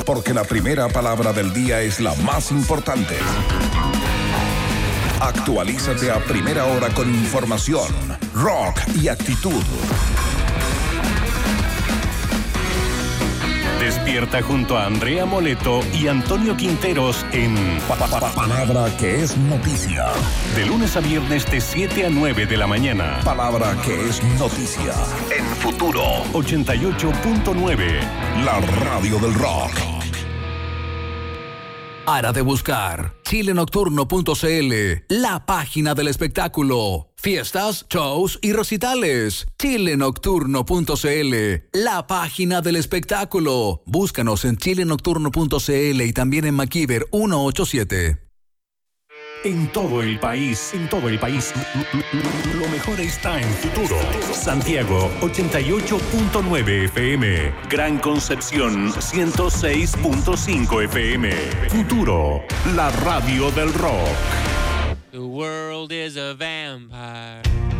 porque la primera palabra del día es la más importante. Actualízate a primera hora con información, rock y actitud. Despierta junto a Andrea Moleto y Antonio Quinteros en Palabra que es noticia. De lunes a viernes de 7 a 9 de la mañana. Palabra que es noticia. En Futuro 88.9. La radio del rock. Para de buscar chilenocturno.cl, la página del espectáculo. Fiestas, shows y recitales. chilenocturno.cl, la página del espectáculo. Búscanos en chilenocturno.cl y también en MacIver 187. En todo el país, lo mejor está en Futuro. Santiago, 88.9 FM. Gran Concepción, 106.5 FM. Futuro, la radio del rock. The world is a vampire.